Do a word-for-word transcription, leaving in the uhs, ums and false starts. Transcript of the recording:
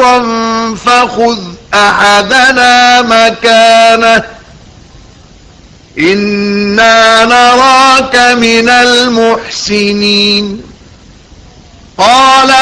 خيرا فخذ أحدنا مكانه إنا نراك من المحسنين. قال